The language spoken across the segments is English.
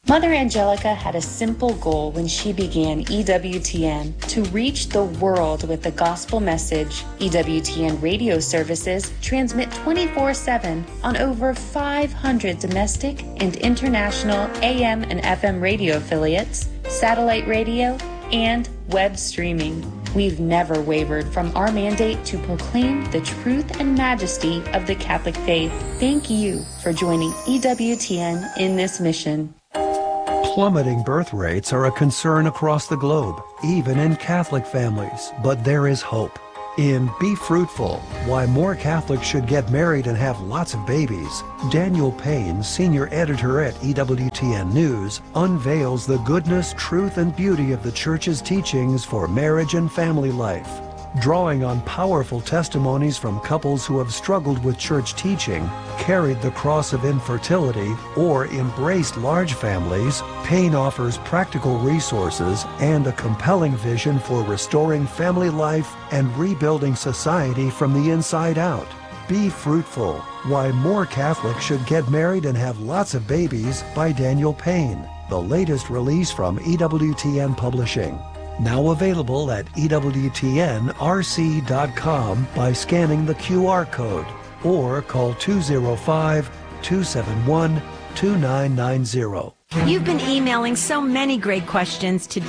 Mother Angelica had a simple goal when she began EWTN: to reach the world with the gospel message. EWTN radio services transmit 24/7 on over 500 domestic and international AM and FM radio affiliates, satellite radio, and web streaming. We've never wavered from our mandate to proclaim the truth and majesty of the Catholic faith. Thank you for joining EWTN in this mission. Plummeting birth rates are a concern across the globe, even in Catholic families, but there is hope. In Be Fruitful, Why More Catholics Should Get Married and Have Lots of Babies, Daniel Payne, senior editor at EWTN News, unveils the goodness, truth, and beauty of the Church's teachings for marriage and family life. Drawing on powerful testimonies from couples who have struggled with church teaching, carried the cross of infertility, or embraced large families, Payne offers practical resources and a compelling vision for restoring family life and rebuilding society from the inside out. Be Fruitful: Why More Catholics Should Get Married and Have Lots of Babies by Daniel Payne, the latest release from EWTN Publishing. Now available at EWTNRC.com by scanning the QR code or call 205-271-2990. You've been emailing so many great questions to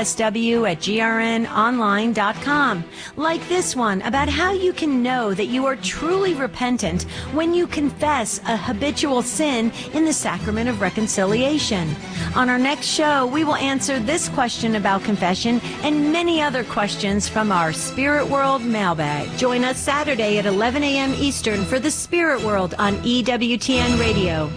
tsw@grnonline.com, like this one about how you can know that you are truly repentant when you confess a habitual sin in the sacrament of reconciliation. On our next show, we will answer this question about confession and many other questions from our Spirit World mailbag. Join us Saturday at 11 a.m. Eastern for the Spirit World on EWTN Radio.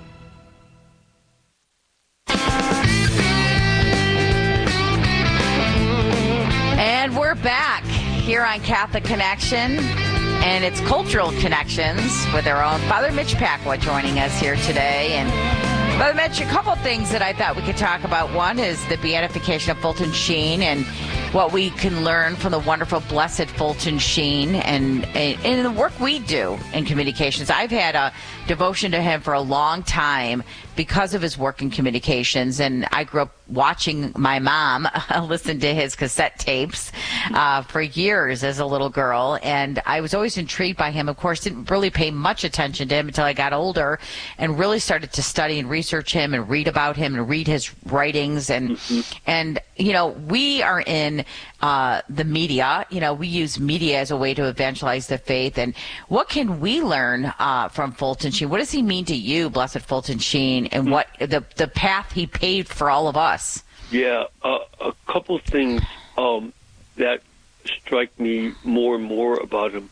We're back here on Catholic Connection, and it's Cultural Connections with our own Father Mitch Pacwa joining us here today. And Father Mitch, a couple of things that I thought we could talk about. One is the beatification of Fulton Sheen and what we can learn from the wonderful Blessed Fulton Sheen and in the work we do in communications. I've had a devotion to him for a long time because of his work in communications, and I grew up watching my mom listen to his cassette tapes for years as a little girl, and I was always intrigued by him. Of course, didn't really pay much attention to him until I got older and really started to study and research him and read about him and read his writings. And you know, we are in the media. You know, we use media as a way to evangelize the faith. And what can we learn from Fulton Sheen? What does he mean to you, Blessed Fulton Sheen, and what the path he paved for all of us? Yeah, a couple things that strike me more and more about him.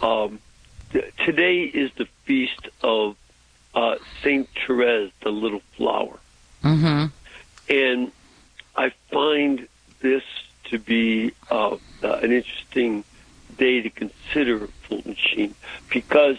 Today is the feast of Saint Therese, the Little Flower. Mm-hmm. And I find this to be an interesting day to consider Fulton Sheen, because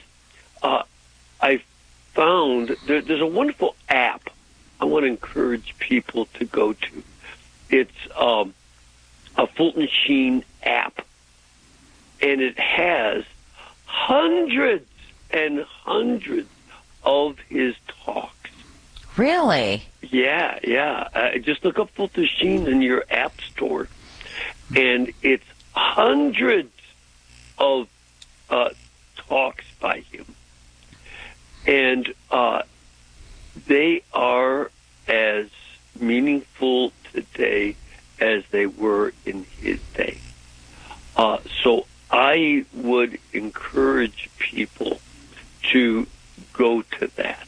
I found there's a wonderful app I want to encourage people to go to. It's a Fulton Sheen app, and it has hundreds and hundreds of his talks. Really? Yeah. Just look up Fulton Sheen in your app store, and it's hundreds of talks by him. And they are as meaningful today as they were in his day. So I would encourage people to go to that.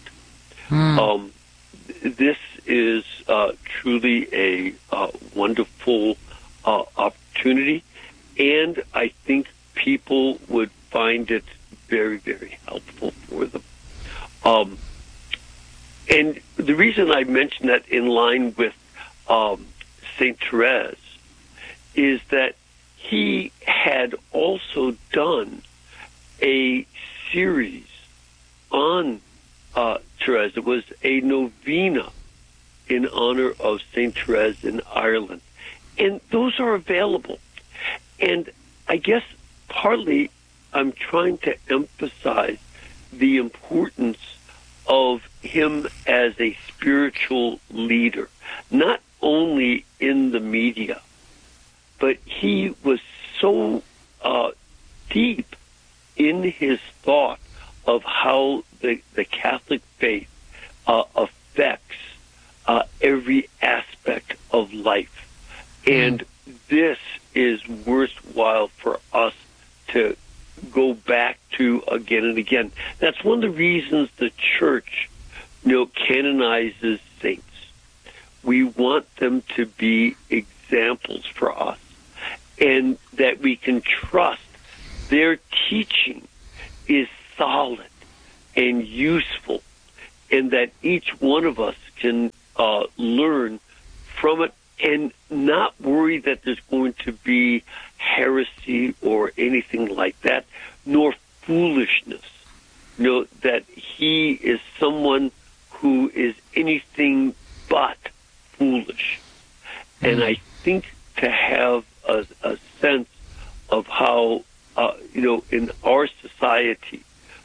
This is truly a wonderful opportunity, and I think people would find it very, very helpful for them. And the reason I mention that in line with St. Therese is that he had also done a series on Therese. It was a novena in honor of St. Therese in Ireland. And those are available. And I guess partly I'm trying to emphasize the importance of him as a spiritual leader, not only in the media, but he was so deep in his thought of how the Catholic faith affects every aspect of life. And this is worthwhile for us to go back to again and again. That's one of the reasons the church, canonizes saints. We want them to be examples for us, and that we can trust their teaching is solid and useful, and that each one of us can learn from it and not worry that there's going to be heresy or anything like that, nor foolishness. That he is someone who is anything but foolish. And I think to have a sense of how, in our society,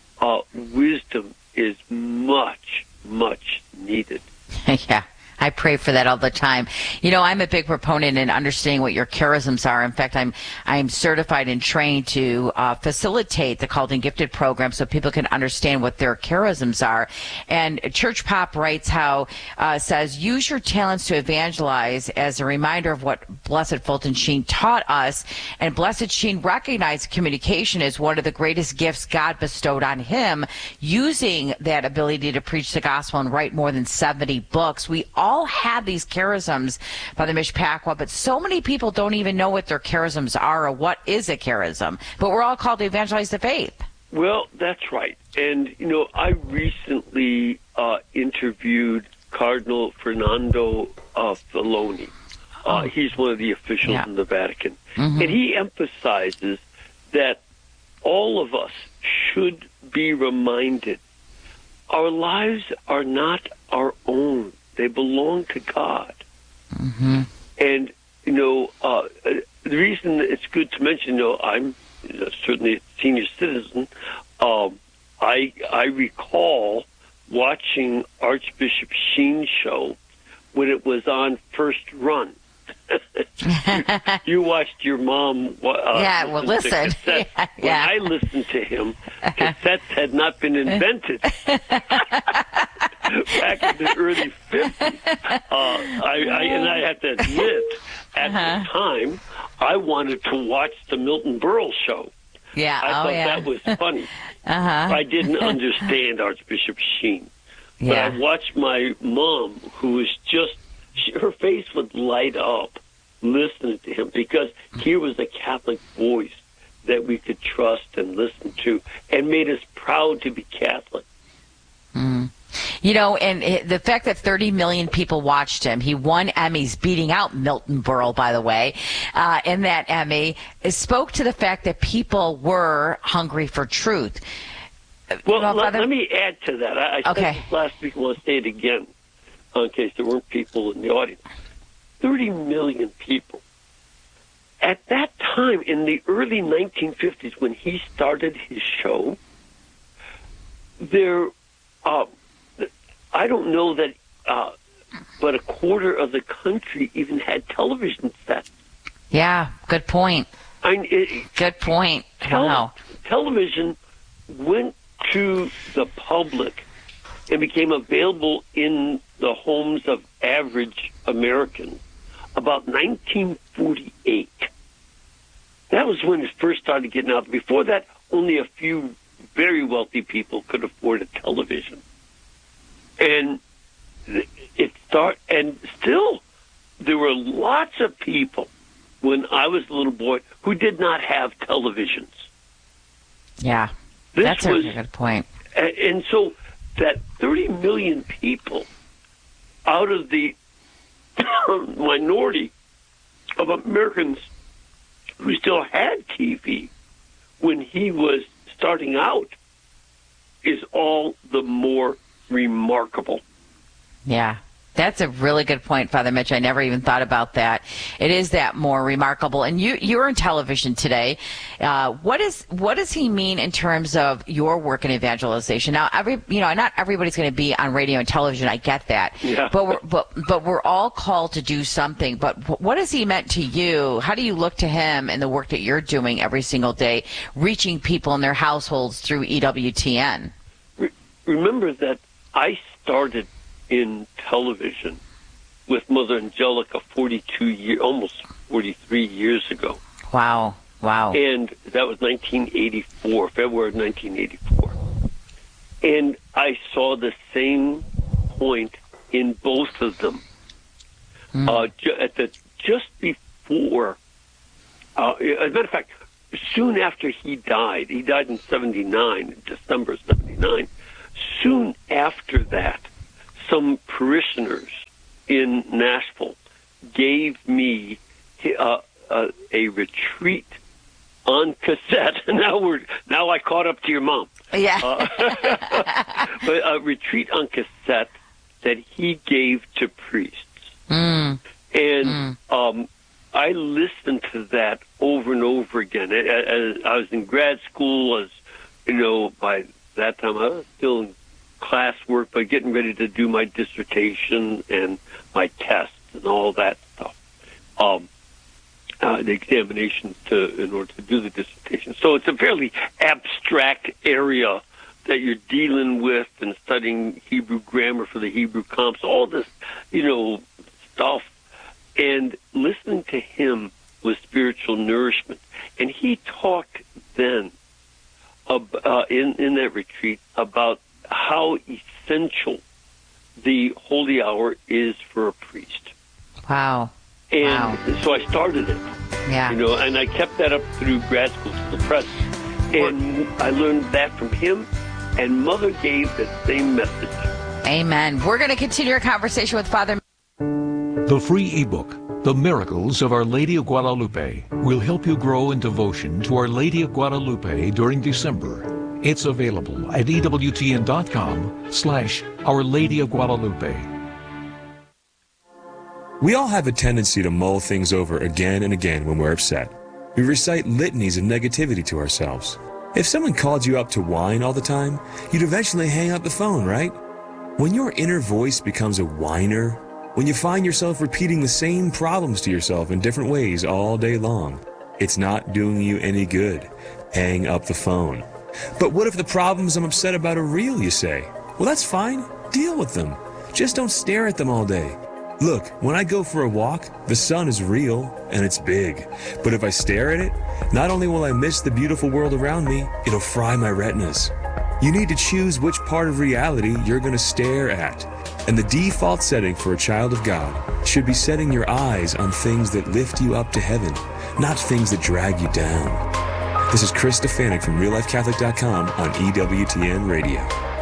wisdom is much, much needed. Yeah. I pray for that all the time. I'm a big proponent in understanding what your charisms are. In fact, I'm certified and trained to facilitate the Called and Gifted program so people can understand what their charisms are. And Church Pop writes says, use your talents to evangelize as a reminder of what Blessed Fulton Sheen taught us. And Blessed Sheen recognized communication as one of the greatest gifts God bestowed on him, using that ability to preach the gospel and write more than 70 books. We all have these charisms, Father Mitch Pacwa, but so many people don't even know what their charisms are or what is a charism. But we're all called to evangelize the faith. Well, that's right. And, I recently interviewed Cardinal Fernando Filoni. He's one of the officials in the Vatican. And he emphasizes that all of us should be reminded our lives are not our own. They belong to God. And, the reason it's good to mention, I'm certainly a senior citizen. I recall watching Archbishop Sheen's show when it was on First Run. You watched your mom listen. When I listened to him, cassettes had not been invented. Back in the early 50s. I have to admit, at the time, I wanted to watch the Milton Berle show. Yeah, I thought that was funny. I didn't understand Archbishop Sheen. But I watched my mom, who was her face would light up listening to him, because here was a Catholic voice that we could trust and listen to, and made us proud to be Catholic. And the fact that 30 million people watched him, he won Emmys, beating out Milton Berle, by the way, in that Emmy, spoke to the fact that people were hungry for truth. Well, let me add to that. I said this last week, I want to say it again, in case there weren't people in the audience. 30 million people. At that time, in the early 1950s, when he started his show, I don't know that, but a quarter of the country even had television sets. Yeah, good point. Good point. Wow. Television went to the public and became available in the homes of average Americans about 1948. That was when it first started getting out. Before that, only a few very wealthy people could afford a television. And and still, there were lots of people when I was a little boy who did not have televisions. Yeah, that's a good point. And so that 30 million people out of the minority of Americans who still had TV when he was starting out is all the more remarkable. Yeah. That's a really good point, Father Mitch. I never even thought about that. It is that more remarkable. And you're in television today. What does he mean in terms of your work in evangelization? Now, not everybody's going to be on radio and television. I get that. Yeah. But we're all called to do something. But what has he meant to you? How do you look to him in the work that you're doing every single day, reaching people in their households through EWTN? Remember that I started in television with Mother Angelica almost 43 years ago. Wow. And that was 1984, February of 1984. And I saw the same point in both of them. Just before, as a matter of fact, soon after he died in 79, December 79, soon after that, some parishioners in Nashville gave me a retreat on cassette. Now I caught up to your mom. Yeah. But a retreat on cassette that he gave to priests. And I listened to that over and over again. As I was in grad school, by that time I was still in classwork, but getting ready to do my dissertation and my tests and all that stuff. The examinations in order to do the dissertation. So it's a fairly abstract area that you're dealing with and studying Hebrew grammar for the Hebrew comps, all this, stuff. And listening to him was spiritual nourishment. And he talked then in that retreat about how essential the holy hour is for a priest. Wow. And so I started it. Yeah. And I kept that up through grad school to the press. And I learned that from him, and Mother gave the same message. Amen. We're going to continue our conversation with Father. The free ebook, The Miracles of Our Lady of Guadalupe, will help you grow in devotion to Our Lady of Guadalupe during December. It's available at EWTN.com/Our Lady of Guadalupe. We all have a tendency to mull things over again and again when we're upset. We recite litanies of negativity to ourselves. If someone called you up to whine all the time, you'd eventually hang up the phone, right? When your inner voice becomes a whiner, when you find yourself repeating the same problems to yourself in different ways all day long, it's not doing you any good. Hang up the phone. But what if the problems I'm upset about are real, you say? Well, that's fine. Deal with them. Just don't stare at them all day. Look, when I go for a walk, the sun is real and it's big. But if I stare at it, not only will I miss the beautiful world around me, it'll fry my retinas. You need to choose which part of reality you're going to stare at. And the default setting for a child of God should be setting your eyes on things that lift you up to heaven, not things that drag you down. This is Chris Stefanik from RealLifeCatholic.com on EWTN Radio.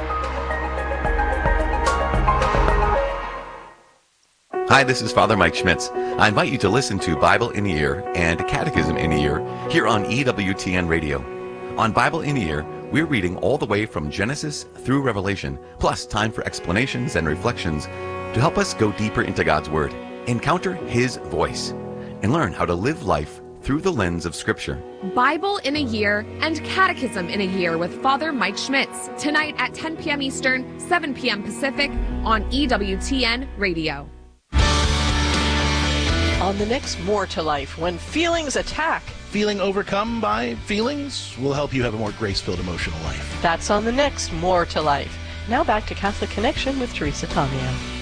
Hi, this is Father Mike Schmitz. I invite you to listen to Bible in a Year and Catechism in a Year here on EWTN Radio. On Bible in a Year, we're reading all the way from Genesis through Revelation, plus time for explanations and reflections to help us go deeper into God's Word, encounter His voice, and learn how to live life through the lens of Scripture. Bible in a Year and Catechism in a Year with Father Mike Schmitz, tonight at 10 p.m. Eastern, 7 p.m. Pacific on EWTN Radio. On the next More to Life, when feelings attack. Feeling overcome by feelings will help you have a more grace-filled emotional life. That's on the next More to Life. Now back to Catholic Connection with Teresa Tomeo.